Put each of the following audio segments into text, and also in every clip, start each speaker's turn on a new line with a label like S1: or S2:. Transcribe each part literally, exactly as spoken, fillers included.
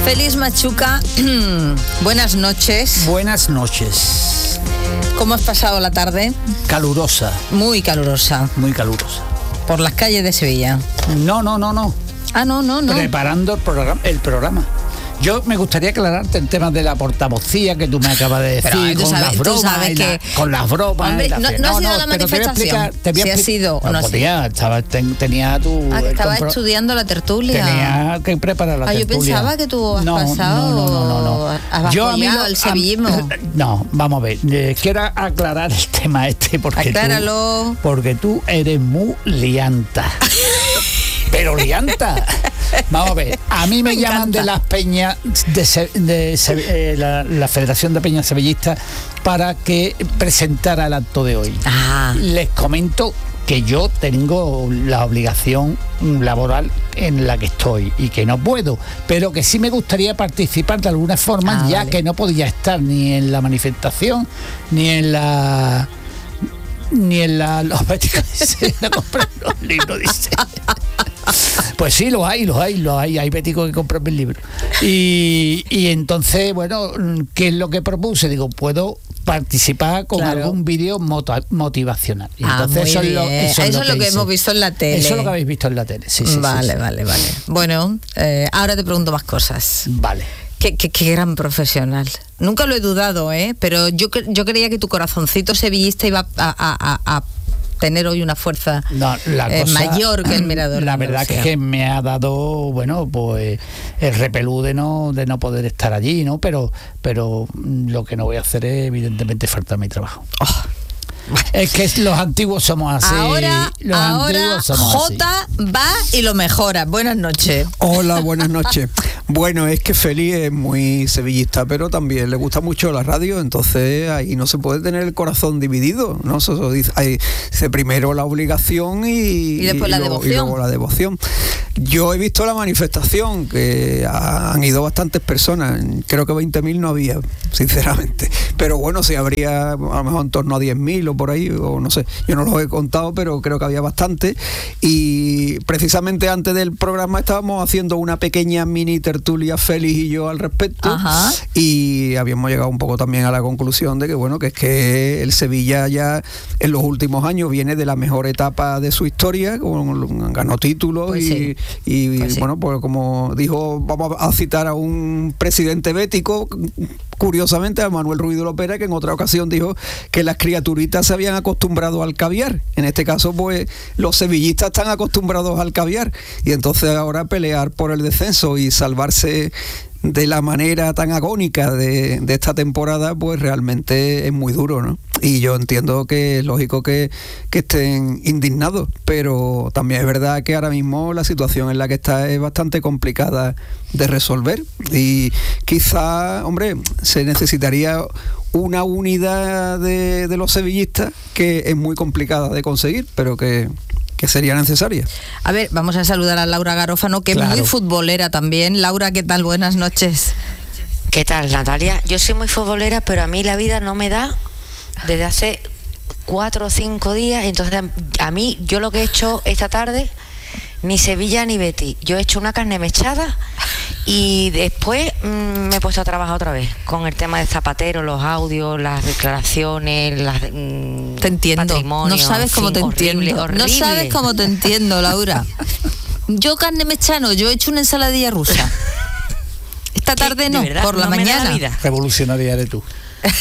S1: Félix Machuca, buenas noches.
S2: Buenas noches.
S1: ¿Cómo has pasado la tarde?
S2: Calurosa.
S1: Muy calurosa.
S2: Muy calurosa.
S1: Por las calles de Sevilla.
S2: No, no, no, no.
S1: Ah, no, no, no.
S2: Preparando el programa. El programa. Yo me gustaría aclararte el tema de la portavocía que tú me acabas de decir,
S1: pero,
S2: con,
S1: sabes,
S2: las bromas,
S1: que...
S2: la, con las bromas.
S1: Hombre,
S2: la
S1: no, no ha sido la manifestación.
S2: Te voy a explicar, te voy a
S1: si ha sido o no ha sido.
S2: Estaba, ten, tenía tu...
S1: Ah, que estaba
S2: compro...
S1: estudiando la tertulia.
S2: Tenía que preparar la
S1: ah,
S2: tertulia.
S1: Yo pensaba que tú has
S2: no,
S1: pasado...
S2: No, no, no, no. no.
S1: Has yo a mí lo, el sevillismo.
S2: A, no, vamos a ver. Eh, quiero aclarar el tema este porque
S1: Acláralo.
S2: tú... Porque tú eres muy lianta. Pero lianta. Vamos a ver, a mí me, me llaman encanta. de las peñas de, Se, de Se, eh, la, la Federación de Peñas Sevillistas para que presentara el acto de hoy.
S1: Ah.
S2: Les comento que yo tengo la obligación laboral en la que estoy y que no puedo, pero que sí me gustaría participar de alguna forma, ah, ya vale. que no podía estar ni en la manifestación ni en la ni en la los béticos dice, no comprar los libros, dice. Pues sí, los hay, los hay, los hay, hay béticos que compran mis libros. Y, y entonces, bueno, ¿qué es lo que propuse? Digo, puedo participar con claro. algún vídeo motivacional. Y
S1: ah,
S2: entonces eso es, lo,
S1: eso, eso es lo que, lo que hemos visto en la tele.
S2: Eso es lo que habéis visto en la tele, sí, sí.
S1: Vale,
S2: sí, sí.
S1: vale, vale. Bueno, eh, ahora te pregunto más cosas.
S2: Vale.
S1: Qué, qué, qué gran profesional. Nunca lo he dudado, ¿eh? Pero yo, yo creía que tu corazoncito sevillista iba a, a, a, a tener hoy una fuerza
S2: no, la
S1: eh,
S2: cosa,
S1: mayor que el Mirador.
S2: La verdad que, es que me ha dado, bueno, pues el repelú de no, de no poder estar allí, ¿no? Pero, pero lo que no voy a hacer es, evidentemente, faltar mi trabajo. Oh. Es que los antiguos somos así.
S1: Ahora,
S2: los
S1: ahora
S2: somos
S1: Jota
S2: así.
S1: va y lo mejora. Buenas noches.
S3: Hola, buenas noches. Bueno, es que Félix es muy sevillista, pero también le gusta mucho la radio, entonces ahí no se puede tener el corazón dividido, ¿no? Eso, eso dice, ahí, dice primero la obligación y,
S1: y, después
S3: y,
S1: la
S3: luego,
S1: devoción.
S3: y luego la devoción. Yo he visto la manifestación, que han ido bastantes personas, creo que veinte mil no había, sinceramente. Pero bueno, si habría a lo mejor en torno a diez mil o por ahí, o no sé, yo no los he contado, pero creo que había bastante. Y precisamente antes del programa estábamos haciendo una pequeña mini tertulia Félix y yo al respecto.
S1: Ajá.
S3: Y habíamos llegado un poco también a la conclusión de que bueno, que es que el Sevilla ya en los últimos años viene de la mejor etapa de su historia, con, ganó títulos
S1: pues
S3: y,
S1: sí.
S3: y
S1: pues
S3: bueno,
S1: sí.
S3: pues como dijo, vamos a citar a un presidente bético, curiosamente a Manuel Ruiz de Lopera, que en otra ocasión dijo que las criaturitas se habían acostumbrado al caviar. En este caso, pues los sevillistas están acostumbrados al caviar y entonces ahora pelear por el descenso y salvarse de la manera tan agónica de, de esta temporada, pues realmente es muy duro, ¿no? Y yo entiendo que es lógico que, que estén indignados, pero también es verdad que ahora mismo la situación en la que está es bastante complicada de resolver y quizá, hombre, se necesitaría una unidad de, de los sevillistas que es muy complicada de conseguir, pero que que sería necesaria.
S1: A ver, vamos a saludar a Laura Garófano, que claro. es muy futbolera también. Laura, ¿qué tal? Buenas noches.
S4: ¿Qué tal, Natalia? Yo soy muy futbolera, pero a mí la vida no me da desde hace cuatro o cinco días. Entonces, a mí, yo lo que he hecho esta tarde, ni Sevilla ni Betis. Yo he hecho una carne mechada y después mmm, me he puesto a trabajar otra vez con el tema de Zapatero, los audios, las declaraciones, las mmm,
S1: te entiendo.
S4: Patrimonio.
S1: No sabes cómo
S4: fin,
S1: te
S4: horrible,
S1: entiendo.
S4: Horrible.
S1: No sabes cómo te entiendo, Laura. Yo carne mechano, yo he hecho una ensaladilla rusa. Esta tarde no, por la
S4: no
S1: mañana.
S2: Revolucionaria eres tú.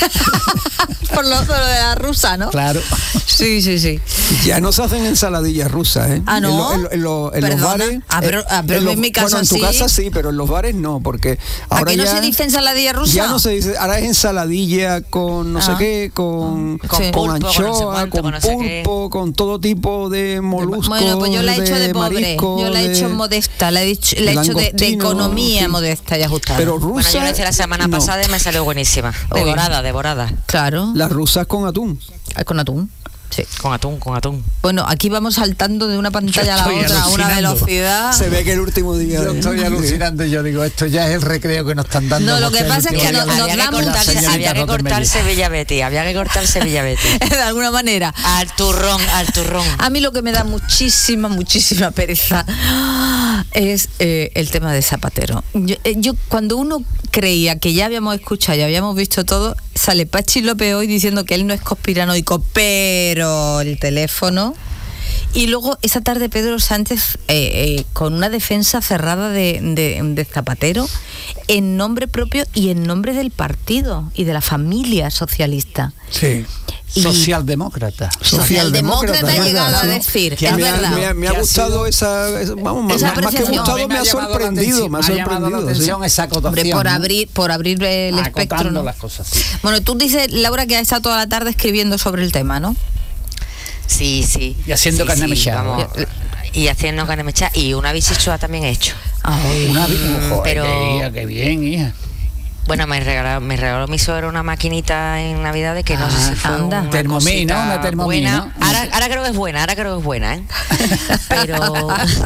S1: por, lo, por lo de la rusa, ¿no?
S2: Claro.
S1: Sí, sí, sí.
S3: Ya no se hacen ensaladillas rusas, ¿eh?
S1: Ah, ¿no?
S3: En, lo, en, lo, en, lo, en los bares.
S1: Ah, pero, ah, pero en,
S3: en,
S1: en mi casa
S3: bueno, en tu
S1: sí.
S3: casa sí, pero en los bares no, porque ahora
S1: ¿a qué no
S3: ya,
S1: se dice ensaladilla rusa?
S3: Ya no se dice, ahora es ensaladilla con no ah. sé qué, con,
S1: sí.
S3: con, con anchoa,
S4: con, no sé cuánto,
S3: con
S4: no sé
S3: pulpo,
S4: qué.
S3: Con todo tipo de moluscos.
S1: Bueno, pues yo la he hecho de, de pobre,
S3: marisco,
S1: yo la he hecho
S3: de,
S1: modesta, la he hecho, la he hecho de, de economía sí. modesta y ajustada.
S3: Pero rusa,
S4: bueno, yo la hice la semana
S3: no.
S4: pasada y me salió buenísima. Devorada, devorada.
S1: Claro.
S3: Las rusas con atún.
S1: Con atún. Sí.
S4: Con atún, con atún.
S1: Bueno, aquí vamos saltando de una pantalla a la otra a una velocidad.
S3: Se ve que el último día.
S2: Yo estoy alucinando y yo digo, esto ya es el recreo que nos están dando.
S1: No, lo que pasa es que nos, nos
S4: había,
S1: da
S4: que cortar, había que cortar Sevilla Betis, había que cortar Sevilla Betis.
S1: De alguna manera.
S4: Al turrón, al turrón.
S1: A mí lo que me da muchísima, muchísima pereza es eh, el tema de Zapatero. Yo, eh, yo cuando uno creía que ya habíamos escuchado, ya habíamos visto todo, sale Pachi López hoy diciendo que él no es conspiranoico, pero el teléfono. Y luego esa tarde Pedro Sánchez eh, eh, con una defensa cerrada de, de, de Zapatero en nombre propio y en nombre del partido y de la familia socialista.
S3: Sí.
S1: Y
S2: socialdemócrata.
S1: Socialdemócrata ha llegado a decir,
S3: que
S1: es
S3: me,
S1: verdad.
S3: Ha, me, ha, me ha gustado esa, esa, vamos,
S1: esa
S3: más, más que gustado, me ha sorprendido, me ha sorprendido.
S2: Sí. Esa
S1: Hombre, por abrir, por abrir el
S2: Acotando
S1: espectro, ¿no?
S2: las cosas, sí.
S1: Bueno, tú dices, Laura, que ha estado toda la tarde escribiendo sobre el tema, ¿no?
S4: Sí, sí.
S2: Y haciendo
S4: sí,
S2: carne
S4: sí,
S2: mechada.
S4: vamos, y haciendo carne mechada y una bichichoa también he hecho.
S1: Ay,
S2: Una, joder,
S4: pero
S2: qué, hija, qué bien, hija.
S4: Bueno, me regaló, me regaló mi suegro una maquinita en Navidad de que no
S2: Ah,
S4: sé si fue
S1: anda.
S4: una
S2: Thermomix, ¿no?
S4: cosita
S2: Una Thermomix,
S4: buena.
S2: ¿no?
S4: Ahora, ahora creo que es buena, ahora creo que es buena, ¿eh? Pero...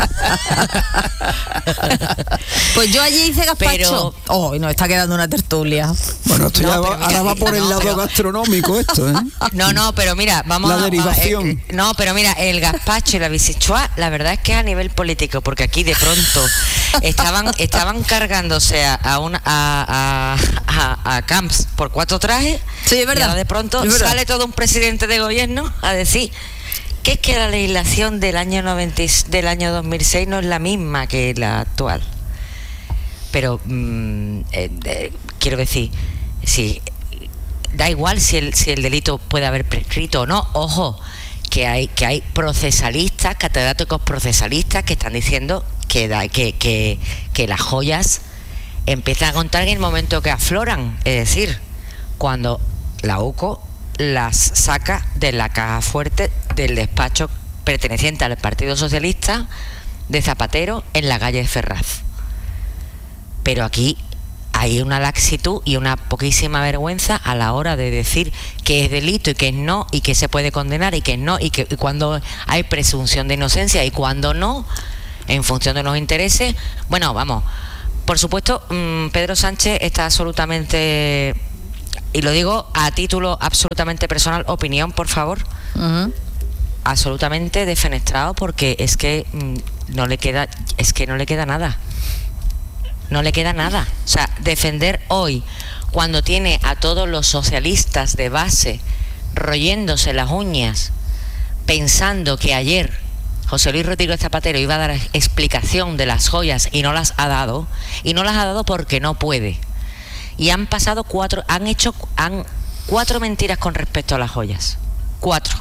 S1: pues yo allí hice gazpacho.
S4: Pero-
S1: Oh, y nos está quedando una tertulia.
S3: Bueno, esto
S4: No,
S3: ya
S4: pero
S3: va,
S4: mira,
S3: ahora va por el
S4: no,
S3: lado
S4: pero-
S3: gastronómico esto, ¿eh?
S4: No, no, pero mira, vamos
S3: La
S4: a...
S3: derivación.
S4: eh, no, pero mira, el gazpacho y la bichichoa, la verdad es que es a nivel político, porque aquí de pronto estaban estaban cargándose a, a, una, a, a, a, a Camps por cuatro trajes.
S1: Sí, es verdad.
S4: Y ahora de pronto
S1: Es verdad.
S4: sale todo un presidente de gobierno a decir que es que la legislación del año noventa y- del año dos mil seis no es la misma que la actual. Pero mm, eh, eh, quiero decir, si da igual si el si el delito puede haber prescrito o no, ojo, que hay que hay procesalistas, catedráticos procesalistas que están diciendo que da, que, que, que las joyas empiezan a contar en el momento que afloran, es decir, cuando la U C O las saca de la caja fuerte del despacho perteneciente al Partido Socialista de Zapatero en la calle Ferraz. Pero aquí hay una laxitud y una poquísima vergüenza a la hora de decir que es delito y que es no, y que se puede condenar y que no, y que y cuando hay presunción de inocencia y cuando no, en función de los intereses. Bueno, vamos, por supuesto, mmm, Pedro Sánchez está absolutamente, y lo digo a título absolutamente personal, opinión, por favor,
S1: Uh-huh.
S4: absolutamente defenestrado, porque es que mmm, no le queda, es que no le queda nada. No le queda nada. O sea, defender hoy, cuando tiene a todos los socialistas de base royéndose las uñas, pensando que ayer José Luis Rodríguez Zapatero iba a dar explicación de las joyas y no las ha dado, y no las ha dado porque no puede. Y han pasado cuatro, han hecho han, cuatro mentiras con respecto a las joyas. Cuatro.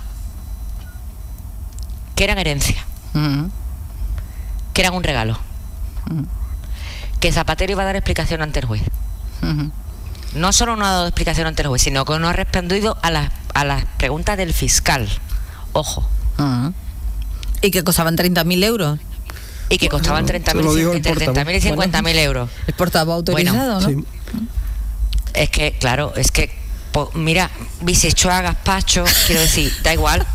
S4: Que eran herencia,
S1: Uh-huh.
S4: que eran un regalo,
S1: Uh-huh.
S4: que Zapatero iba a dar explicación ante el juez.
S1: Uh-huh.
S4: No solo no ha dado explicación ante el juez, sino que no ha respondido a las, a las preguntas del fiscal. Ojo.
S1: Uh-huh. Y que costaban treinta mil euros.
S4: Y que costaban treinta
S3: se
S4: mil
S3: lo dijo el
S4: entre treinta mil y
S3: portavoz.
S4: cincuenta mil euros.
S1: El portavoz autorizado, ¿no?
S3: Sí.
S4: Es que, claro, es que, po, mira, bichichoa, gazpacho, quiero decir, da igual.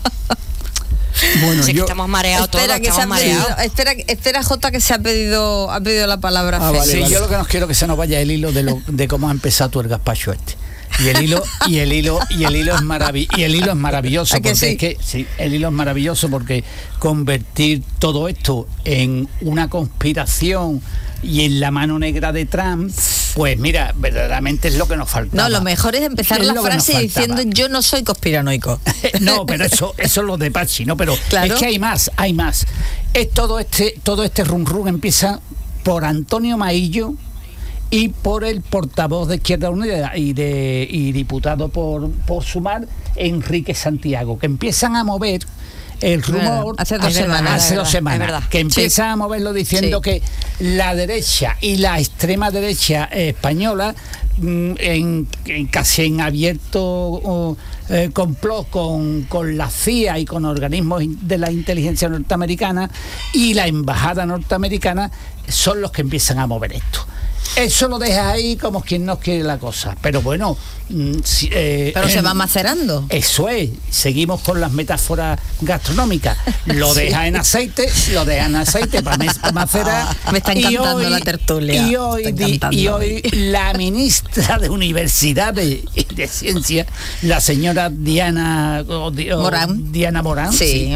S3: Bueno,
S4: Si es que
S3: yo,
S4: estamos mareados todos,
S1: Espera, que se
S4: estamos
S1: ha pedido,
S4: mareados.
S1: espera, espera, Jota, que se ha pedido, ha pedido la palabra.
S3: Ah,
S1: Félix.
S3: vale,
S2: Sí,
S3: vale.
S2: yo lo que no quiero que se nos vaya el hilo de lo, de cómo ha empezado tu el gazpacho este. Y el hilo, y el hilo, y el hilo es maravilloso, y el hilo es maravilloso
S1: ¿A que
S2: porque
S1: sí?
S2: es que sí, el hilo es maravilloso porque convertir todo esto en una conspiración y en la mano negra de Trump, pues mira, verdaderamente es lo que nos faltaba.
S1: No, lo mejor es empezar
S2: Es
S1: la
S2: lo que nos
S1: frase diciendo
S2: faltaba.
S1: yo no soy conspiranoico.
S2: No, pero eso, eso es lo de Pachi, ¿no? Pero
S1: Claro.
S2: es que hay más, hay más. Es todo este, todo este rum rum empieza por Antonio Maillo y por el portavoz de Izquierda Unida y de y diputado por, por Sumar, Enrique Santiago, que empiezan a mover el rumor
S1: Hace dos
S4: Es verdad,
S1: semanas.
S2: hace
S4: es
S2: dos
S4: verdad,
S2: semanas,
S4: es verdad.
S2: que empiezan a moverlo diciendo
S1: Sí.
S2: que la derecha y la extrema derecha eh, española mm, en, en casi en abierto oh, eh, complot con, con la C I A y con organismos in- de la inteligencia norteamericana y la embajada norteamericana son los que empiezan a mover esto. Eso lo deja ahí como quien no quiere la cosa, pero bueno, mm, si, eh,
S1: Pero se
S2: em,
S1: va macerando.
S2: eso es, seguimos con las metáforas gastronómicas. Lo
S1: Sí.
S2: deja en aceite, lo deja en aceite para macerar.
S1: Me está
S2: Y
S1: encantando la tertulia.
S2: Y hoy,
S1: Me está
S2: di-
S1: encantando.
S2: y hoy la ministra de Universidades y de Ciencia, la señora Diana, o Di- o
S1: Morán.
S2: Diana Morán,
S1: Sí.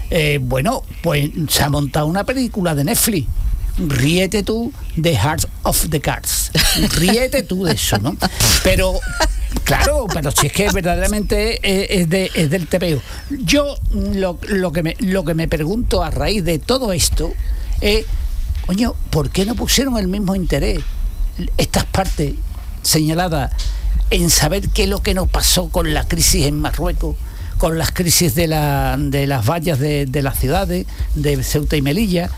S2: Eh, bueno, pues se ha montado una película de Netflix. Ríete tú de Heart of the Cards. Ríete tú de eso, ¿no? Pero, claro, pero si es que verdaderamente es, es, de, es del tepeo. Yo lo, lo, que me, lo que me pregunto a raíz de todo esto es, coño, ¿por qué no pusieron el mismo interés estas partes señaladas en saber qué es lo que nos pasó con la crisis en Marruecos, con las crisis de, la, de las vallas de, de las ciudades, de Ceuta y Melilla,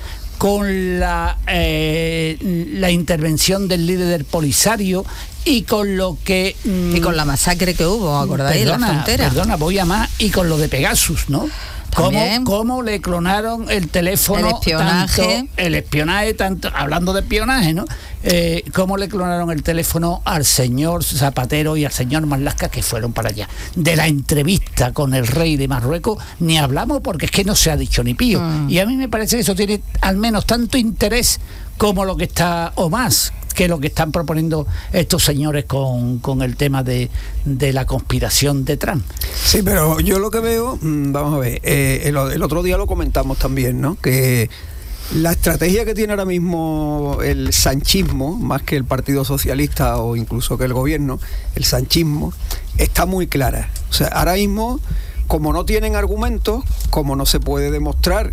S2: con la, eh, la intervención del líder del Polisario y con lo que...
S1: Mm, y con la masacre que hubo, ¿acordáis?
S2: Perdona,
S1: en la frontera.
S2: Perdona, voy a más, y con lo de Pegasus, ¿no? ¿Cómo, ¿Cómo le clonaron el teléfono?
S1: El espionaje.
S2: Tanto, el espionaje, tanto, hablando de espionaje, ¿no? Eh, ¿Cómo le clonaron el teléfono al señor Zapatero y al señor Marlaska, que fueron para allá? De la entrevista con el rey de Marruecos ni hablamos, porque es que no se ha dicho ni pío. Mm. Y a mí me parece que eso tiene al menos tanto interés como lo que está, o más, que lo que están proponiendo estos señores con, con el tema de, de la conspiración de Trump.
S3: Sí, pero yo lo que veo, vamos a ver, eh, el, el otro día lo comentamos también, ¿no? Que la estrategia que tiene ahora mismo el sanchismo, más que el Partido Socialista o incluso que el gobierno, el sanchismo, está muy clara. O sea, ahora mismo, como no tienen argumentos, como no se puede demostrar,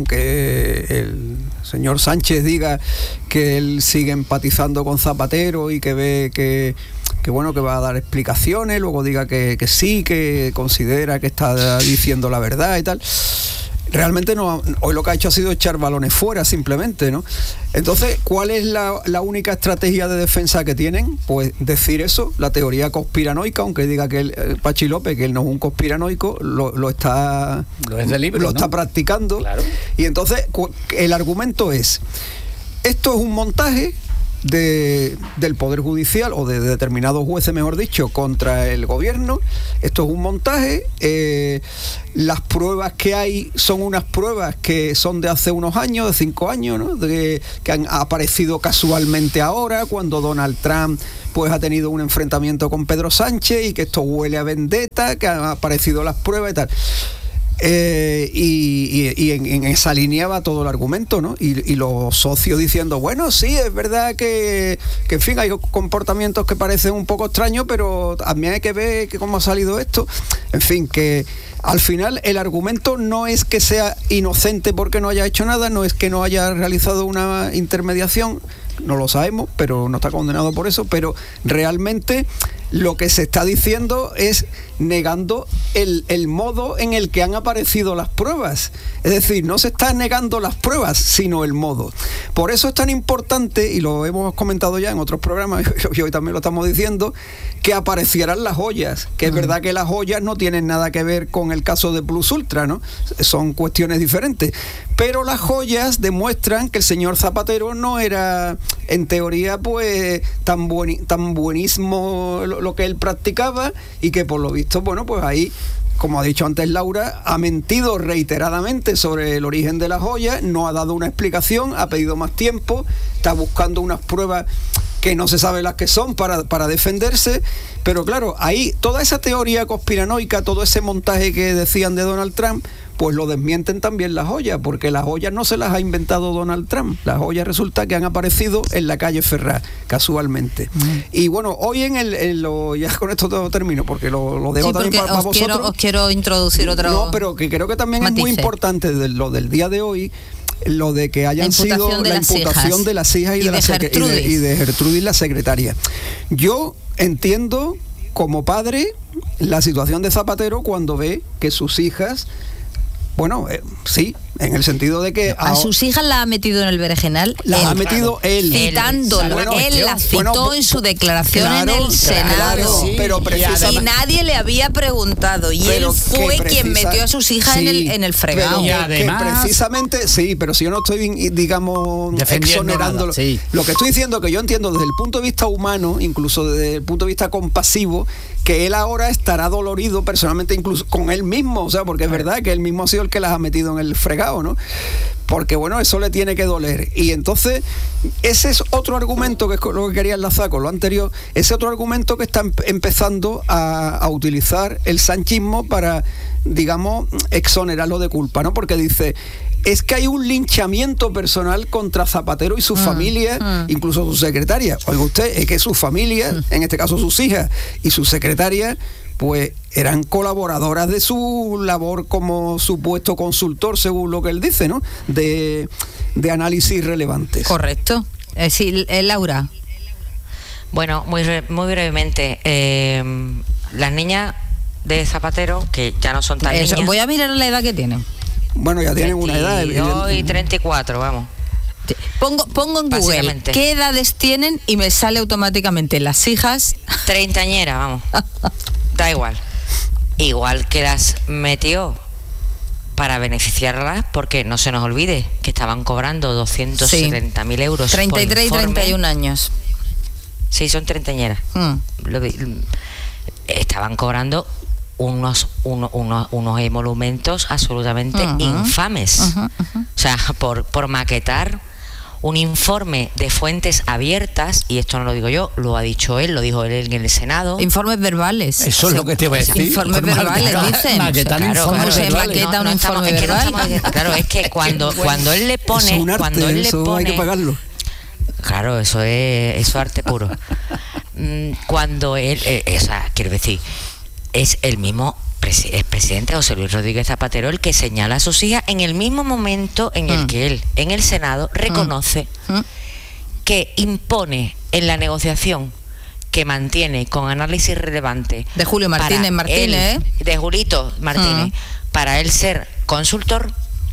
S3: aunque el señor Sánchez diga que él sigue empatizando con Zapatero y que ve que, que bueno, que va a dar explicaciones, luego diga que, que sí, que considera que está diciendo la verdad y tal. Realmente no, hoy lo que ha hecho ha sido echar balones fuera simplemente, ¿no? Entonces, ¿cuál es la, la única estrategia de defensa que tienen? Pues decir eso, la teoría conspiranoica, aunque diga que él, eh, Pachi López, que él no es un conspiranoico, lo, lo está
S2: lo, es del libro,
S3: lo
S2: ¿no?
S3: está practicando.
S2: Claro.
S3: Y entonces el argumento es, esto es un montaje De, del Poder Judicial o de, de determinados jueces, mejor dicho, contra el gobierno. Esto es un montaje. Eh, las pruebas que hay son unas pruebas que son de hace unos años, de cinco años, ¿no? De, que han aparecido casualmente ahora, cuando Donald Trump pues ha tenido un enfrentamiento con Pedro Sánchez, y que esto huele a vendetta, que han aparecido las pruebas y tal. Eh, y, y, y en, en esa línea va todo el argumento, ¿no? Y, y los socios diciendo, bueno, sí, es verdad que, que en fin, hay comportamientos que parecen un poco extraños, pero también hay que ver que cómo ha salido esto. En fin, que al final el argumento no es que sea inocente porque no haya hecho nada, no es que no haya realizado una intermediación, no lo sabemos, pero no está condenado por eso, pero realmente lo que se está diciendo es negando el, el modo en el que han aparecido las pruebas. Es decir, no se está negando las pruebas, sino el modo. Por eso es tan importante, y lo hemos comentado ya en otros programas, y hoy también lo estamos diciendo, que aparecieran las joyas, que es uh-huh. verdad que las joyas no tienen nada que ver con el caso de Plus Ultra, ¿no? Son cuestiones diferentes. Pero las joyas demuestran que el señor Zapatero no era, en teoría, pues tan, buen, tan buenísimo lo, lo que él practicaba, y que por lo visto, bueno, pues ahí, como ha dicho antes Laura, ha mentido reiteradamente sobre el origen de las joyas, no ha dado una explicación, ha pedido más tiempo, está buscando unas pruebas que no se sabe las que son para, para defenderse, pero claro, ahí toda esa teoría conspiranoica, todo ese montaje que decían de Donald Trump, pues lo desmienten también las joyas, porque las joyas no se las ha inventado Donald Trump, las joyas resulta que han aparecido en la calle Ferraz, casualmente. Mm. Y bueno, hoy en el, en lo, ya con esto todo termino, porque lo, lo dejo sí, también para, para
S1: os
S3: vosotros.
S1: Quiero, os quiero introducir otro
S3: No, pero que creo que también matice. Es muy importante de lo del día de hoy, lo de que hayan sido la imputación hijas. de las hijas y, y, de, de, la Gertrudis. y, de, y de Gertrudis, la secretaria. Yo entiendo como padre la situación de Zapatero cuando ve que sus hijas, bueno, eh, sí, en el sentido de que...
S1: A, a sus hijas la ha metido en el berenjenal.
S3: Las ha metido él.
S1: Citándolo. Bueno, él la citó bueno, en su declaración
S3: claro,
S1: en el Senado.
S3: Claro, sí, pero
S1: y nadie le había preguntado. Y él fue precisa, quien metió a sus hijas sí, en, el, en el fregado.
S3: Y además, que precisamente, sí, pero si yo no estoy, digamos, exonerándolo. Sí. Lo que estoy diciendo, que yo entiendo desde el punto de vista humano, incluso desde el punto de vista compasivo, que él ahora estará dolorido personalmente, incluso con él mismo, o sea, porque es verdad que él mismo ha sido el que las ha metido en el fregado, ¿no? Porque bueno, eso le tiene que doler. Y entonces, ese es otro argumento, que es lo que quería enlazar con lo anterior, ese otro argumento que está empezando a, a utilizar el sanchismo para, digamos, exonerarlo de culpa, ¿no? Porque dice, es que hay un linchamiento personal contra Zapatero y su mm, familia, mm. incluso su secretaria. Oiga usted, es que su familia, mm. en este caso sus hijas y su secretaria, pues eran colaboradoras de su labor como supuesto consultor, según lo que él dice, ¿no? De, de análisis relevantes.
S1: Correcto. Es decir, eh, Laura.
S4: Bueno, muy, muy brevemente, eh, las niñas de Zapatero, que ya no son tan
S1: Eso,
S4: niñas.
S1: Voy a mirar la edad que tienen.
S3: Bueno, ya tienen una edad.
S4: veintidós y treinta y cuatro, vamos.
S1: Pongo, pongo en Google qué edades tienen y me sale automáticamente las hijas.
S4: Treintañera, vamos. Da igual. Igual que las metió para beneficiarlas, porque no se nos olvide que estaban cobrando doscientos setenta mil sí. euros.
S1: treinta y tres y treinta y un años.
S4: Sí, son treintañeras. Mm. Estaban cobrando unos, uno, unos, unos emolumentos absolutamente uh-huh. infames. Uh-huh, uh-huh. O sea, por, por maquetar un informe de fuentes abiertas, y esto no lo digo yo, lo ha dicho él, lo dijo él en el Senado.
S1: Informes verbales.
S2: Eso es lo que te voy a decir.
S1: Informes verbales, dicen.
S2: Maquetar
S1: claro,
S2: informes
S1: claro, se
S2: verbales.
S1: maqueta no, un
S4: no
S1: informe
S4: estamos,
S1: verbal.
S4: Es que no estamos, claro, es que cuando, cuando él le pone...
S3: Es un arte,
S4: cuando él
S3: eso
S4: le pone,
S3: hay que pagarlo.
S4: Claro, eso es, eso es arte puro. Cuando él... Eh, o sea, quiero decir, es el mismo... el presidente José Luis Rodríguez Zapatero el que señala a sus hijas en el mismo momento en el mm. que él, en el Senado, reconoce mm. que impone en la negociación que mantiene con análisis relevante
S1: de Julio Martínez Martínez,
S4: él,
S1: ¿eh?
S4: de Julito Martínez, mm. para él ser consultor,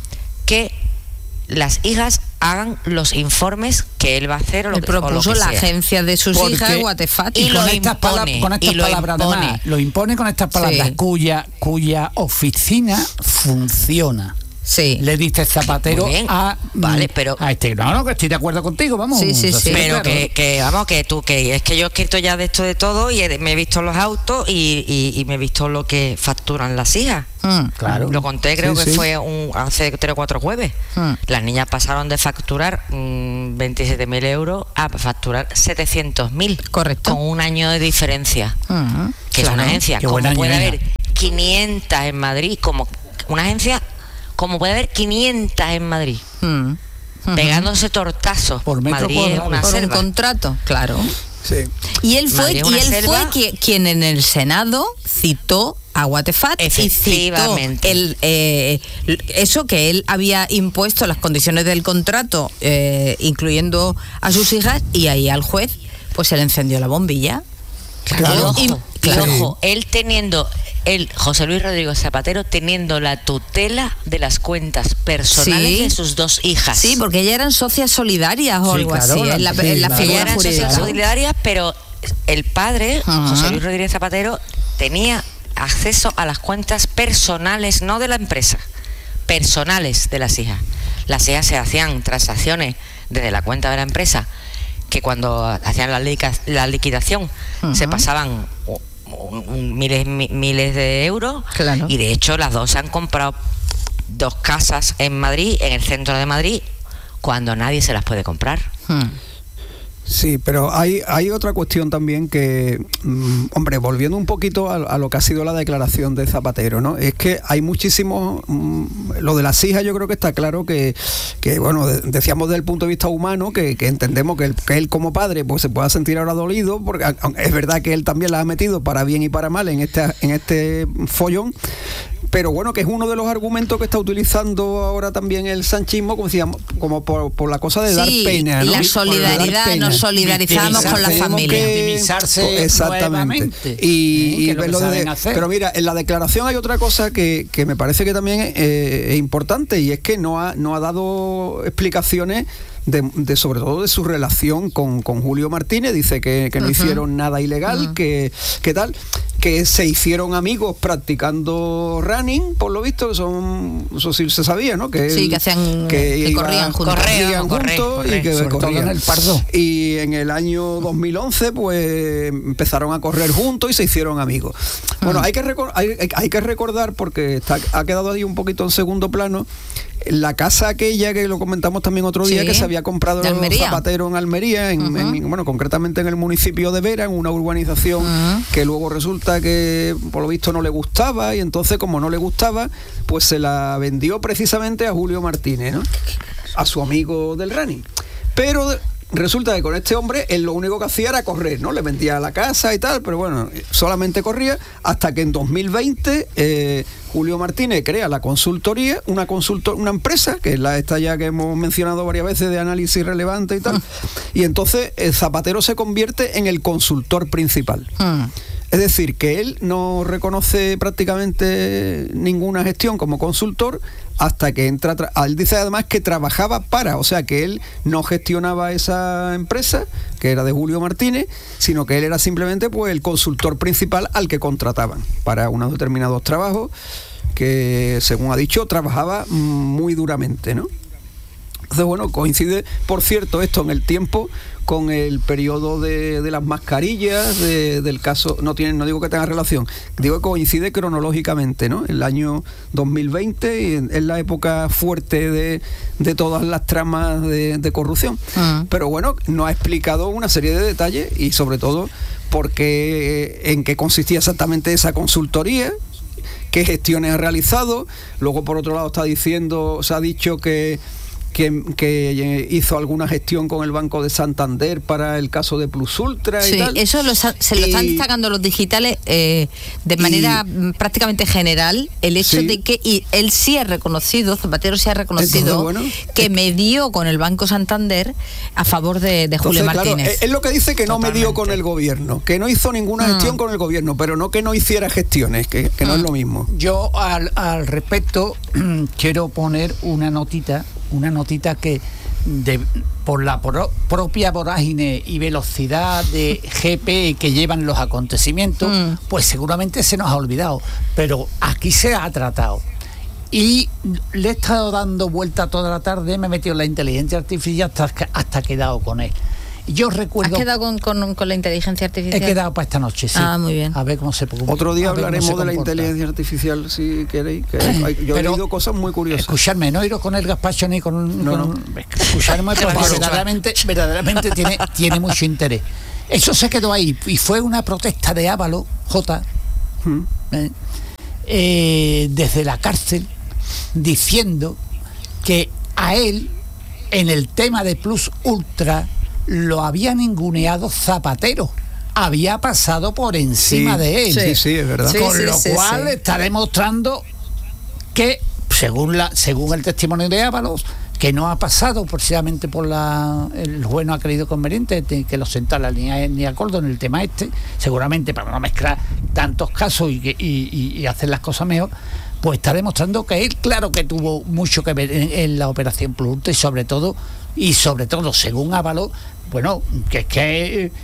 S4: que las hijas hagan los informes que él va a hacer o lo,
S1: le propuso
S4: o lo que
S1: la
S4: sea.
S1: agencia de sus
S2: Porque,
S1: hijas Guatefati
S2: y, y con estas palabras, con estas palabras lo impone, además, lo impone con estas palabras sí. cuya cuya oficina funciona.
S1: Sí.
S2: Le dice Zapatero a
S4: vale, pero
S2: a este. No, no, que estoy de acuerdo contigo, vamos.
S1: Sí, sí, sí.
S4: Pero
S2: claro.
S4: que, que, vamos, que tú, que es que yo he escrito ya de esto de todo y he, me he visto los autos y, y, y me he visto lo que facturan las hijas.
S1: Mm,
S2: claro.
S4: Lo conté, creo
S3: sí,
S4: que
S3: sí.
S4: fue un, hace tres o cuatro jueves. Mm. Las niñas pasaron de facturar mmm, veintisiete mil euros a facturar setecientos mil.
S1: Correcto.
S4: Con un año de diferencia.
S1: Mm,
S4: que
S1: claro.
S4: es una agencia.
S2: Qué
S4: como puede
S2: año,
S4: haber quinientas en Madrid, como una agencia... como puede haber quinientas en Madrid, mm. uh-huh. pegándose tortazos.
S2: Por metro
S4: Madrid es una
S1: por
S4: selva.
S1: Un contrato, claro.
S3: Sí.
S1: Y él fue, y él
S4: selva.
S1: fue quien, quien en el Senado citó a Guatefat y citó el, eh, eso que él había impuesto, las condiciones del contrato, eh, incluyendo a sus hijas, y ahí al juez pues se le encendió la bombilla.
S4: Claro. Y ojo,
S1: y,
S4: claro. y ojo, él teniendo, él, José Luis Rodríguez Zapatero, teniendo la tutela de las cuentas personales sí. de sus dos hijas.
S1: Sí, porque ellas eran socias solidarias o
S2: sí,
S1: algo
S2: claro,
S1: así, en la,
S2: sí,
S1: en la
S2: claro.
S1: figura
S4: eran
S1: jurídica.
S4: socias solidarias, pero el padre, uh-huh. José Luis Rodríguez Zapatero, tenía acceso a las cuentas personales, no de la empresa, personales de las hijas. Las hijas se hacían transacciones desde la cuenta de la empresa, que cuando hacían la, lica, la liquidación uh-huh. se pasaban un, un, miles, mi, miles de euros,
S1: claro.
S4: y de hecho las dos han comprado dos casas en Madrid, en el centro de Madrid, cuando nadie se las puede comprar.
S1: Uh-huh.
S3: Sí, pero hay, hay otra cuestión también que, mmm, hombre, volviendo un poquito a, a lo que ha sido la declaración de Zapatero, ¿no? Es que hay muchísimo, mmm, lo de las hijas yo creo que está claro que, que bueno, de, decíamos desde el punto de vista humano, que, que entendemos que él, que él como padre pues se pueda sentir ahora dolido, porque es verdad que él también la ha metido para bien y para mal en este, en este follón, pero bueno, que es uno de los argumentos que está utilizando ahora también el sanchismo, como decíamos, como por, por la cosa de sí, dar pena, ¿no?
S1: La solidaridad, nos solidarizamos con la familia.
S2: Victimizarse
S3: exactamente. Y,
S2: ¿eh?
S3: y verlo de, pero mira, en la declaración hay otra cosa que, que me parece que también eh, es importante, y es que no ha, no ha dado explicaciones De, de sobre todo de su relación con, con Julio Martínez. Dice que, que no uh-huh. hicieron nada ilegal, uh-huh. que, que tal, que se hicieron amigos practicando running, por lo visto, que son, eso sí se sabía, ¿no? Que,
S1: sí, que hacían, que, que corrían juntos,
S3: corrían
S4: correr,
S3: juntos
S4: correr,
S3: y que
S2: sobre
S3: corrían.
S2: todo en el Pardo.
S3: Y en el año dos mil once, pues empezaron a correr juntos y se hicieron amigos. Bueno, mm. hay, que recor- hay, hay que recordar, porque está, ha quedado ahí un poquito en segundo plano, la casa aquella que lo comentamos también otro día, sí, que se había comprado Zapatero en Almería, en, uh-huh. en, bueno, concretamente en el municipio de Vera, en una urbanización uh-huh. que luego resulta que por lo visto no le gustaba, y entonces como no le gustaba, pues se la vendió precisamente a Julio Martínez, ¿no? A su amigo del running. Pero resulta que con este hombre él lo único que hacía era correr, ¿no? Le vendía la casa y tal, pero bueno, solamente corría, hasta que en dos mil veinte eh, Julio Martínez crea la consultoría, una consultor, una empresa, que es la esta ya que hemos mencionado varias veces, de análisis relevante y tal, mm. y entonces el Zapatero se convierte en el consultor principal. Mm. Es decir, que él no reconoce prácticamente ninguna gestión como consultor hasta que entra... Tra- él dice además que trabajaba para, o sea, que él no gestionaba esa empresa, que era de Julio Martínez, sino que él era simplemente pues el consultor principal al que contrataban para unos determinados trabajos que, según ha dicho, trabajaba muy duramente, ¿no? Entonces, bueno, coincide, por cierto, esto en el tiempo con el periodo de, de las mascarillas, de, del caso, no tiene, no digo que tenga relación, digo que coincide cronológicamente, ¿no? El año dos mil veinte y es la época fuerte de, de todas las tramas de, de corrupción. Uh-huh. Pero bueno, nos ha explicado una serie de detalles y sobre todo por qué, en qué consistía exactamente esa consultoría, qué gestiones ha realizado. Luego, por otro lado, está diciendo, se ha dicho que Que, que hizo alguna gestión con el Banco de Santander para el caso de Plus Ultra
S1: sí,
S3: y tal.
S1: Eso lo, se lo y, están destacando los digitales eh, de manera y, prácticamente general, el hecho sí. de que y él sí ha reconocido, Zapatero sí ha reconocido Entonces, bueno, que es, medió con el Banco Santander a favor de, de Julio
S3: Entonces,
S1: Martínez.
S3: Claro, es lo que dice que Totalmente. no medió con el gobierno, que no hizo ninguna gestión mm. con el gobierno, pero no que no hiciera gestiones, que, que mm. no es lo mismo.
S2: Yo al, al respecto quiero poner una notita una notita que de, por la pro, propia vorágine y velocidad de G P que llevan los acontecimientos, mm. pues seguramente se nos ha olvidado, pero aquí se ha tratado. Y le he estado dando vuelta toda la tarde, me he metido en la inteligencia artificial hasta, hasta que he quedado con él. Yo recuerdo...
S1: ¿Has quedado con, con, con la inteligencia artificial?
S2: He quedado para esta noche, sí.
S1: Ah, muy bien.
S2: A ver cómo se comporta.
S3: Otro día hablaremos de la inteligencia artificial, si queréis. Que hay, yo Pero, he oído cosas muy curiosas.
S2: Escucharme, no ir con el gazpacho ni con... un,
S3: no,
S2: con
S3: no.
S2: un escucharme porque verdaderamente, verdaderamente tiene, tiene mucho interés. Eso se quedó ahí y fue una protesta de Ávalo, J, hmm. eh, eh, desde la cárcel, diciendo que a él, en el tema de Plus Ultra, lo había ninguneado Zapatero, había pasado por encima
S3: sí,
S2: de él.
S3: Sí, sí, es verdad.
S2: Sí, Con
S1: sí,
S2: lo
S1: sí,
S2: cual
S1: sí.
S2: está demostrando que, según la según el testimonio de Ábalos, que no ha pasado precisamente por la... El juez no ha creído conveniente que lo sentara ni a ni a Coldo en el tema este, seguramente para no mezclar tantos casos y, y, y, y hacer las cosas mejor, pues está demostrando que él, claro que tuvo mucho que ver en, en la operación Plus Ultra y sobre todo, y sobre todo, según Ábalos, bueno, que es que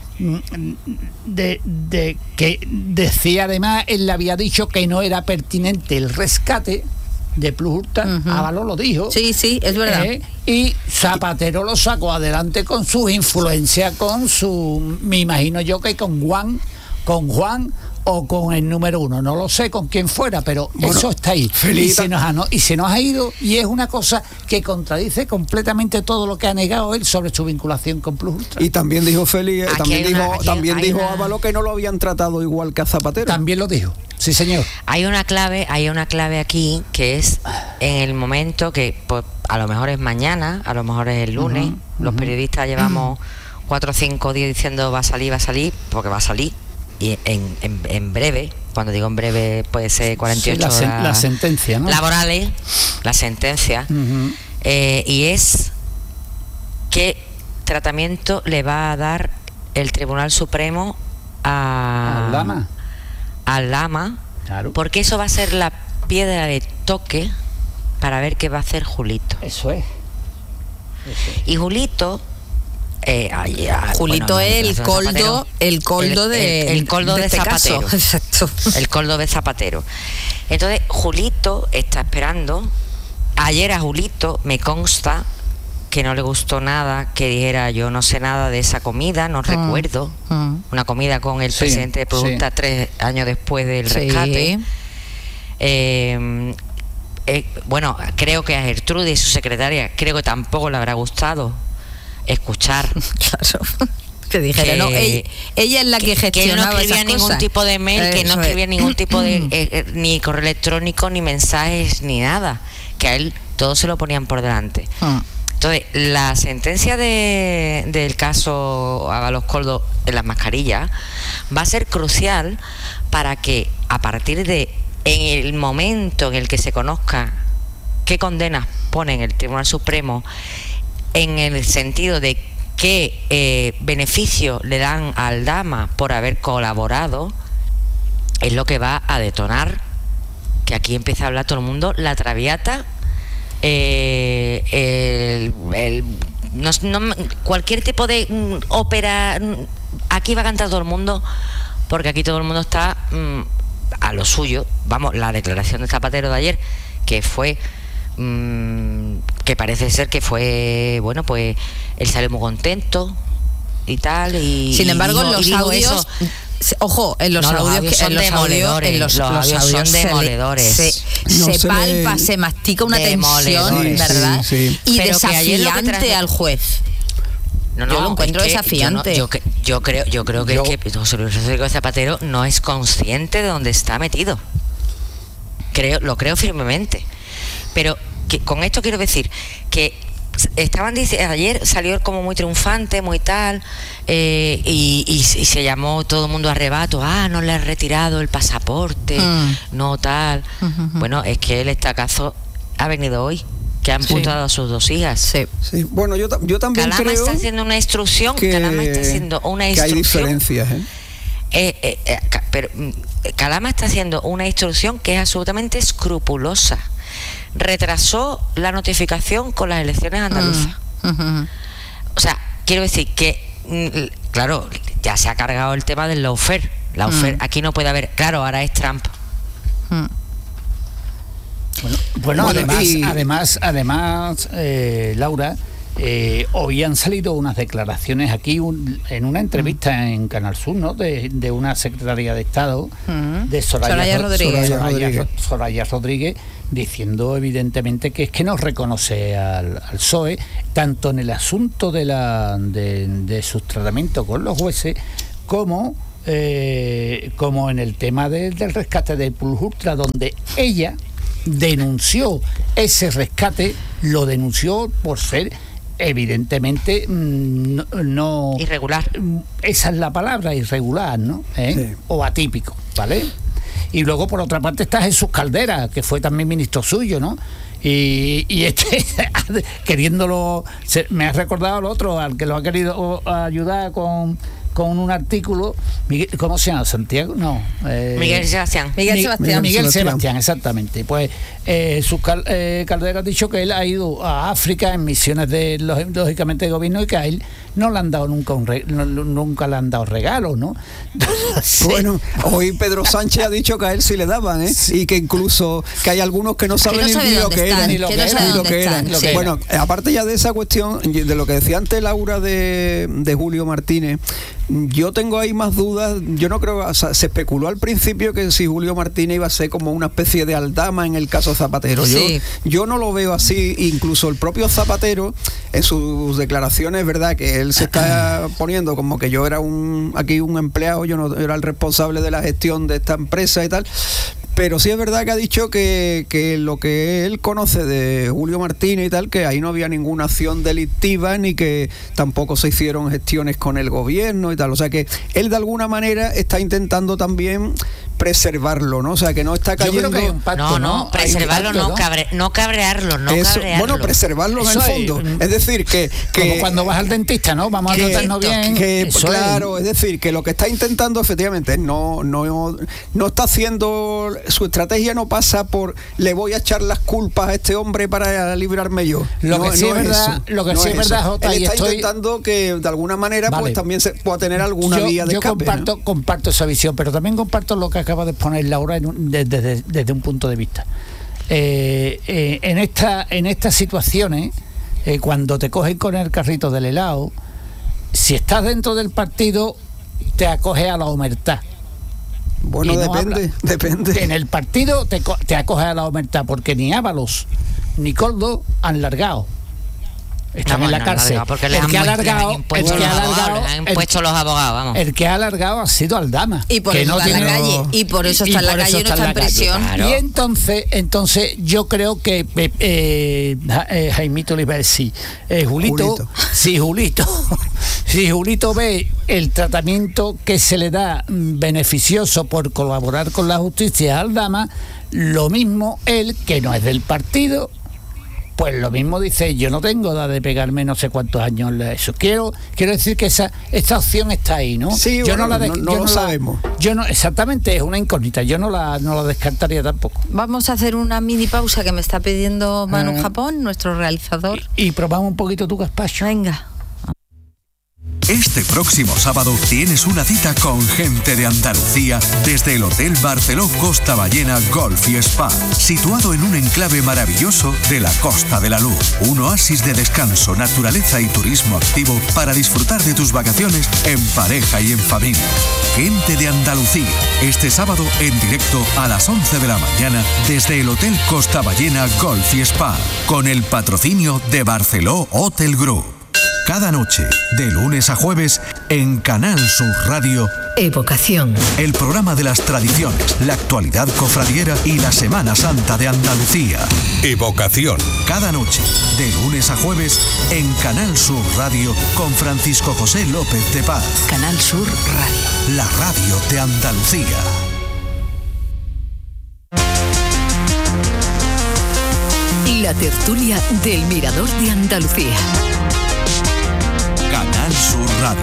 S2: de, de que decía además, él le había dicho que no era pertinente el rescate de Plus Ultra, uh-huh. Ábalos lo dijo.
S1: Sí, sí, es verdad.
S2: Eh, y Zapatero lo sacó adelante con su influencia, con su, me imagino yo que con Juan, con Juan o con el número uno, no lo sé con quién fuera, pero bueno, eso está ahí. Y se, nos ha, no, y se nos ha ido, y es una cosa que contradice completamente todo lo que ha negado él sobre su vinculación con Plus Ultra.
S3: Y también dijo Félix, también una, dijo, aquí, también dijo una... Ábalos que no lo habían tratado igual que a Zapatero.
S2: También lo dijo, sí señor.
S4: Hay una clave, hay una clave aquí que es en el momento que, pues, a lo mejor es mañana, a lo mejor es el lunes, uh-huh, los uh-huh. periodistas llevamos uh-huh. cuatro o cinco días diciendo va a salir, va a salir, porque va a salir. Y en, en, en breve, cuando digo en breve puede ser cuarenta y ocho
S2: sí, la,
S4: horas
S2: la sentencia, ¿no?
S4: laborales, la sentencia, uh-huh. eh, y es qué tratamiento le va a dar el Tribunal Supremo a,
S2: al Lama,
S4: al Lama
S2: claro.
S4: Porque eso va a ser la piedra de toque para ver qué va a hacer Julito.
S2: Eso es. Eso es.
S4: Y Julito Eh, ay, ay,
S1: Julito
S4: bueno,
S1: es el coldo,
S4: Zapatero,
S1: el coldo
S4: el,
S1: de,
S4: el, el coldo de,
S1: de este
S4: Zapatero.
S1: caso. Exacto.
S4: El coldo de Zapatero. Entonces, Julito está esperando. Ayer a Julito me consta que no le gustó nada, que dijera yo no sé nada de esa comida, no mm. recuerdo. Mm. Una comida con el sí, presidente de Pregunta sí. tres años después del sí. rescate. Eh, eh, bueno, creo que a Gertrudis y su secretaria, creo que tampoco le habrá gustado escuchar.
S1: Claro. Que dijera, que, no, ella, ella es la que, que gestionaba
S4: que no escribía ningún
S1: cosas.
S4: tipo de mail, Eso que no escribía es. ningún tipo de eh, eh, ni correo electrónico, ni mensajes, ni nada. Que a él todo se lo ponían por delante. Hmm. Entonces, la sentencia de, del caso Ábalos Coldo en las mascarillas va a ser crucial para que a partir de en el momento en el que se conozca qué condenas pone en el Tribunal Supremo, en el sentido de qué eh, beneficio le dan a Aldama por haber colaborado, es lo que va a detonar, que aquí empieza a hablar todo el mundo, la Traviata, eh, el, el, no, no, cualquier tipo de mm, ópera, mm, aquí va a cantar todo el mundo, porque aquí todo el mundo está mm, a lo suyo. Vamos, la declaración de Zapatero de ayer, que fue... que parece ser que fue, bueno, pues él salió muy contento y tal, y
S1: sin embargo
S4: y
S1: dijo, los audios eso, ojo, en los
S4: no,
S1: audios,
S4: los audios son
S1: en los
S4: demoledores,
S1: en los,
S4: los, los audios son demoledores,
S1: se,
S3: no
S1: se,
S3: se
S1: palpa,
S3: le...
S1: se mastica una tensión,
S3: sí,
S1: ¿verdad?
S3: Sí, sí.
S1: Y
S4: pero
S1: desafiante traje... al juez.
S4: No, no,
S1: yo lo encuentro
S4: es que
S1: desafiante.
S4: Yo, no, yo, yo creo, yo creo que,
S2: yo...
S4: es que José Luis Rodríguez Zapatero no es consciente de dónde está metido. Creo, lo creo firmemente. Pero que, con esto quiero decir que estaban diciendo, ayer salió como muy triunfante, muy tal, eh, y, y, y se llamó todo el mundo a arrebato, ah, no le ha retirado el pasaporte, mm. no tal. Uh-huh. Bueno, es que el estacazo ha venido hoy, que han amputado sí. a sus dos hijas.
S1: Sí.
S3: Sí. Bueno, yo, yo también
S4: Calama
S3: creo
S4: está haciendo una instrucción,
S3: que,
S4: Calama está haciendo una instrucción.
S3: Que hay diferencias, ¿eh?
S4: Eh, eh, eh, pero Calama está haciendo una instrucción que es absolutamente escrupulosa. Retrasó la notificación con las elecciones andaluzas. Uh, uh-huh. O sea, quiero decir que, claro, ya se ha cargado el tema del lawfare. Lawfare, uh. aquí no puede haber, claro, ahora es Trump.
S2: Uh. Bueno, bueno, bueno, además, y... además, además, eh, Laura, eh, hoy han salido unas declaraciones aquí un, en una entrevista uh. en Canal Sur, ¿no? De, de una secretaria de Estado, uh. de Soraya,
S1: Soraya Rodríguez.
S2: Soraya, Soraya, Soraya Rodríguez, diciendo evidentemente que es que no reconoce al, al P S O E, tanto en el asunto de, la, de, de sus tratamientos con los jueces, como, eh, como en el tema de, del rescate de Plus Ultra, donde ella denunció ese rescate, lo denunció por ser evidentemente no, no
S4: irregular,
S2: esa es la palabra, irregular, ¿no? ¿Eh? Sí. O atípico, ¿vale? Y luego por otra parte está Jesús Caldera, que fue también ministro suyo, ¿no? Y, y este queriéndolo, se, me ha recordado al otro, al que lo ha querido ayudar con con un artículo, Miguel, ¿cómo se llama? ¿Santiago? No. Eh,
S4: Miguel Sebastián.
S1: Miguel Sebastián.
S2: Miguel Sebastián, Sebastián exactamente. Pues eh, su cal, eh, Caldera ha dicho que él ha ido a África en misiones de, lógicamente, de gobierno, y que a él no le han dado nunca un re, no, nunca le han dado regalos, ¿no?
S3: Sí. Bueno, hoy Pedro Sánchez ha dicho que a él sí le daban, ¿eh? Sí. Y que incluso que hay algunos que no saben
S1: que no
S3: ni lo que eran.
S2: Ni lo que eran.
S3: Sí. Bueno, aparte ya de esa cuestión, de lo que decía antes Laura de, de Julio Martínez, yo tengo ahí más dudas. Yo no creo, o sea, se especuló al principio que si Julio Martínez iba a ser como una especie de Aldama en el caso Zapatero. Sí. Yo, yo no lo veo así. Incluso el propio Zapatero, en sus declaraciones, verdad que él se está poniendo como que yo era un aquí un empleado, yo no era el responsable de la gestión de esta empresa y tal. Pero sí es verdad que ha dicho que, que lo que él conoce de Julio Martínez y tal, que ahí no había ninguna acción delictiva ni que tampoco se hicieron gestiones con el gobierno y tal. O sea que él de alguna manera está intentando también preservarlo, ¿no? O sea, que no está cayendo...
S2: Yo creo que hay un pacto,
S4: no, no,
S2: ¿no?
S4: preservarlo,
S2: Pacto,
S4: no, cabre, no cabrearlo, no
S3: Eso,
S4: cabrearlo.
S3: bueno, preservarlo en
S2: Eso
S3: el
S2: es,
S3: fondo.
S2: mm,
S3: Es decir, que... que
S2: Como cuando vas al dentista, ¿no? Vamos
S3: que-
S2: a tratarnos bien.
S3: que,
S2: Eso
S3: claro, es decir, que lo que está intentando efectivamente no, no, no está haciendo, su estrategia no pasa por le voy a echar las culpas a este hombre para librarme yo.
S2: Lo
S3: No-
S2: que sí
S3: no
S2: es verdad-
S3: eso,
S2: lo que
S3: no
S2: sí es
S3: eso.
S2: verdad, Jota,
S3: Él
S2: y
S3: está
S2: estoy-
S3: intentando que de alguna manera
S2: Vale.
S3: pues también se pueda tener alguna
S2: yo,
S3: vía de
S2: yo
S3: escape, ¿no?
S2: comparto, comparto esa visión, pero también comparto lo que acaba de exponer Laura en un- de- desde, desde un punto de vista. Eh, eh, en, esta, en estas situaciones, eh, cuando te cogen con el carrito del helado, si estás dentro del partido, te acoges a la omertad.
S3: Bueno,
S2: y no
S3: depende,
S2: habla.
S3: depende.
S2: En el partido te, co- te acoges a la omertad, porque ni Ábalos ni Coldo han largado. Están
S4: No,
S2: en la
S4: no,
S2: cárcel.
S4: largado, porque les
S2: el
S4: han
S2: que ha
S4: pu- les han
S2: largado, el
S4: impuesto
S2: que ha
S4: los abogados,
S2: largado,
S4: les han
S2: el-
S4: impuesto los abogados, vamos.
S2: el que ha alargado ha sido Aldama.
S1: Y por
S2: que
S1: eso
S2: no
S1: está en la
S2: tiene-
S1: calle. Y por eso
S2: y
S1: está en la
S2: por eso
S1: calle y no está en
S2: la calle.
S1: prisión.
S4: Claro.
S2: Y entonces, entonces yo creo que eh, eh, Ja- eh, Jaimito le iba a decir, eh, Julito,
S3: Julito.
S2: si Julito, si Julito ve el tratamiento que se le da mm, beneficioso por colaborar con la justicia a Aldama, lo mismo él, que no es del partido, pues lo mismo dice, yo no tengo edad de pegarme no sé cuántos años eso. Quiero quiero decir que esa esta opción está ahí, ¿no?
S3: Sí,
S2: yo
S3: bueno,
S2: no la
S3: no- no
S2: yo
S3: lo
S2: la-
S3: sabemos.
S2: Yo no, exactamente, es una incógnita. Yo no la no la descartaría tampoco.
S1: Vamos a hacer una mini pausa que me está pidiendo Manu
S2: Ah.
S1: Japón, nuestro realizador.
S2: Y probamos un poquito tu gazpacho.
S1: Venga.
S5: Este próximo sábado tienes una cita con gente de Andalucía desde el Hotel Barceló Costa Ballena Golf y Spa, situado en un enclave maravilloso de la Costa de la Luz. Un oasis de descanso, naturaleza y turismo activo para disfrutar de tus vacaciones en pareja y en familia. Gente de Andalucía, este sábado en directo a las once de la mañana desde el Hotel Costa Ballena Golf y Spa, con el patrocinio de Barceló Hotel Group. Cada noche, de lunes a jueves, en Canal Sur Radio,
S6: Evocación.
S5: el programa de las tradiciones, la actualidad cofradiera y la Semana Santa de Andalucía.
S7: Evocación.
S5: Cada noche, de lunes a jueves, en Canal Sur Radio, con Francisco José López de Paz.
S6: Canal Sur Radio.
S5: La radio de Andalucía.
S6: La tertulia del Mirador de Andalucía.
S5: Canal Sur Radio.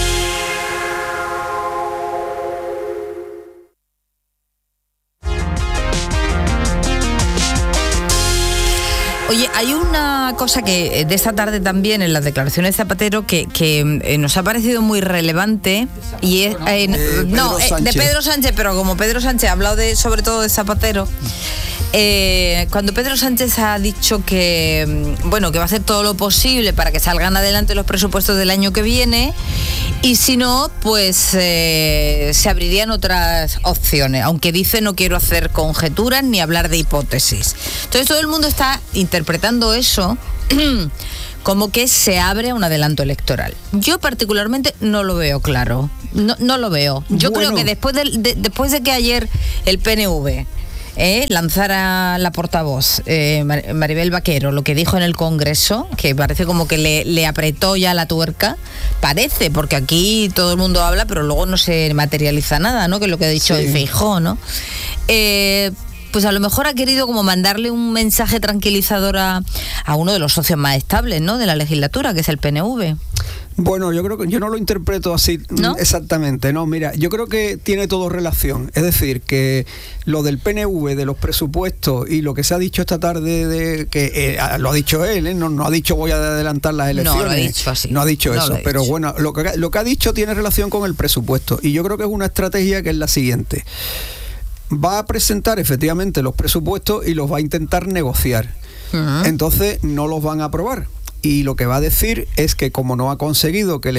S1: Oye, hay una cosa que eh, de esta tarde también en las declaraciones de Zapatero que, que eh, nos ha parecido muy relevante y es eh,
S3: Eh,
S1: no
S3: Pedro
S1: eh, de
S3: Sánchez.
S1: Pedro Sánchez, pero como Pedro Sánchez ha hablado de sobre todo de Zapatero, eh, cuando Pedro Sánchez ha dicho que mm, bueno que va a hacer todo lo posible para que salgan adelante los presupuestos del año que viene y si no pues eh, se abrirían otras opciones, aunque dice no quiero hacer conjeturas ni hablar de hipótesis. Entonces todo el mundo está interpretando eso como que se abre a un adelanto electoral. Yo particularmente no lo veo claro, no, no lo veo. Yo
S3: Bueno.
S1: creo que después de, de- después de que ayer el P N V eh, lanzara la portavoz eh, Mar- Maribel Vaquero lo que dijo en el Congreso, que parece como que le, le apretó ya la tuerca, parece, porque aquí todo el mundo habla pero luego no se materializa nada, ¿no? Que es lo que ha dicho
S3: Sí.
S1: el Feijóo, ¿no? Eh, pues a lo mejor ha querido como mandarle un mensaje tranquilizador a, a uno de los socios más estables, ¿no?, de la legislatura, que es el P N V.
S3: Bueno, yo creo que yo no lo interpreto así
S1: ¿No?
S3: exactamente, no, mira, yo creo que tiene todo relación, es decir, que lo del P N V, de los presupuestos y lo que se ha dicho esta tarde, de que eh, lo ha dicho él, ¿eh? no, no ha dicho voy a adelantar las
S1: No, lo
S3: elecciones,
S1: ha dicho así.
S3: no ha dicho
S1: No
S3: eso,
S1: lo ha
S3: pero
S1: dicho.
S3: bueno, lo que, lo que ha dicho tiene relación con el presupuesto y yo creo que es una estrategia que es la siguiente. Va a presentar efectivamente los presupuestos y los va a intentar negociar.
S1: Ujú.
S3: Entonces no los van a aprobar. Y lo que va a decir es que como no ha conseguido que le